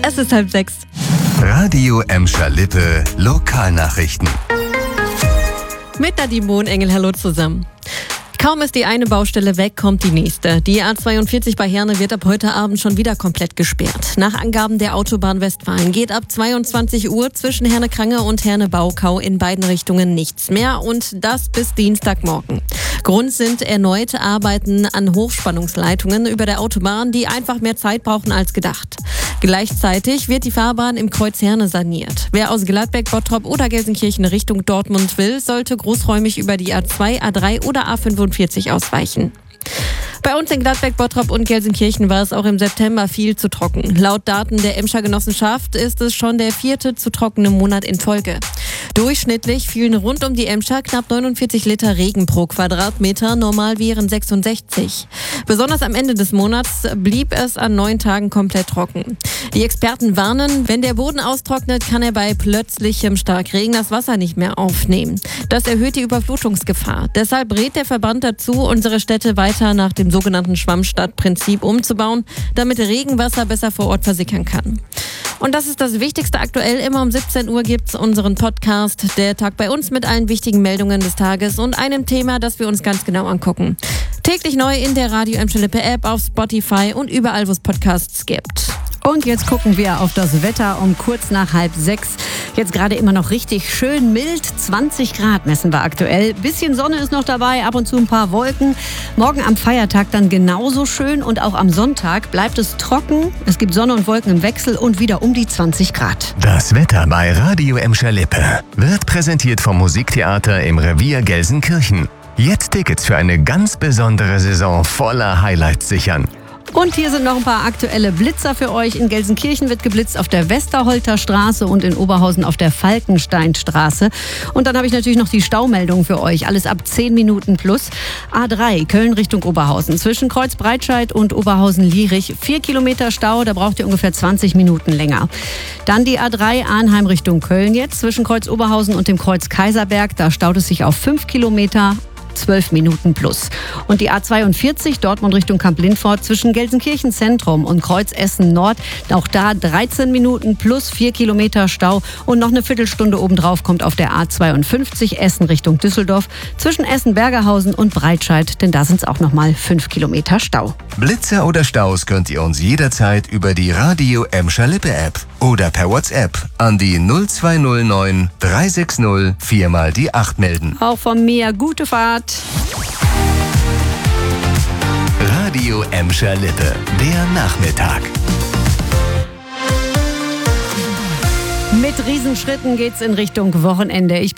Es ist 5:30. Radio Emscher Lippe Lokalnachrichten. Mit Nadine Mohnengel, hallo zusammen. Kaum ist die eine Baustelle weg, kommt die nächste. Die A42 bei Herne wird ab heute Abend schon wieder komplett gesperrt. Nach Angaben der Autobahn Westfalen geht ab 22 Uhr zwischen Herne-Krange und Herne-Baukau in beiden Richtungen nichts mehr und das bis Dienstagmorgen. Grund sind erneute Arbeiten an Hochspannungsleitungen über der Autobahn, die einfach mehr Zeit brauchen als gedacht. Gleichzeitig wird die Fahrbahn im Kreuz Herne saniert. Wer aus Gladbeck, Bottrop oder Gelsenkirchen Richtung Dortmund will, sollte großräumig über die A2, A3 oder A45 ausweichen. Bei uns in Gladbeck, Bottrop und Gelsenkirchen war es auch im September viel zu trocken. Laut Daten der Emscher Genossenschaft ist es schon der 4. zu trockene Monat in Folge. Durchschnittlich fielen rund um die Emscher knapp 49 Liter Regen pro Quadratmeter, normal wären 66. Besonders am Ende des Monats blieb es an 9 Tagen komplett trocken. Die Experten warnen, wenn der Boden austrocknet, kann er bei plötzlichem Starkregen das Wasser nicht mehr aufnehmen. Das erhöht die Überflutungsgefahr. Deshalb rät der Verband dazu, unsere Städte weiter nach dem sogenannten Schwammstadtprinzip umzubauen, damit Regenwasser besser vor Ort versickern kann. Und das ist das Wichtigste aktuell. Immer um 17 Uhr gibt's unseren Podcast, der Tag bei uns mit allen wichtigen Meldungen des Tages und einem Thema, das wir uns ganz genau angucken. Täglich neu in der Radio Emscher Lippe App, auf Spotify und überall, wo es Podcasts gibt. Und jetzt gucken wir auf das Wetter um kurz nach 5:30. Jetzt gerade immer noch richtig schön mild. 20 Grad messen wir aktuell. Bisschen Sonne ist noch dabei, ab und zu ein paar Wolken. Morgen am Feiertag dann genauso schön und auch am Sonntag bleibt es trocken. Es gibt Sonne und Wolken im Wechsel und wieder um die 20 Grad. Das Wetter bei Radio Emscher Lippe wird präsentiert vom Musiktheater im Revier Gelsenkirchen. Jetzt Tickets für eine ganz besondere Saison voller Highlights sichern. Und hier sind noch ein paar aktuelle Blitzer für euch. In Gelsenkirchen wird geblitzt auf der Westerholter Straße und in Oberhausen auf der Falkensteinstraße. Und dann habe ich natürlich noch die Staumeldung für euch. Alles ab 10 Minuten plus. A3 Köln Richtung Oberhausen. Zwischen Kreuz Breitscheid und Oberhausen-Lierich 4 Kilometer Stau. Da braucht ihr ungefähr 20 Minuten länger. Dann die A3 Arnheim Richtung Köln jetzt. Zwischen Kreuz Oberhausen und dem Kreuz Kaiserberg. Da staut es sich auf 5 Kilometer. 12 Minuten plus. Und die A42 Dortmund Richtung Kamp-Lindfort zwischen Gelsenkirchen Zentrum und Kreuz Essen Nord. Auch da 13 Minuten plus 4 Kilometer Stau. Und noch eine Viertelstunde obendrauf kommt auf der A52 Essen Richtung Düsseldorf zwischen Essen-Bergerhausen und Breitscheid. Denn da sind es auch nochmal 5 Kilometer Stau. Blitzer oder Staus könnt ihr uns jederzeit über die Radio Emscher Lippe App oder per WhatsApp an die 0209 360 4 mal die 8 melden. Auch von mir gute Fahrt. Radio Emscher Lippe, der Nachmittag. Mit Riesenschritten geht's in Richtung Wochenende.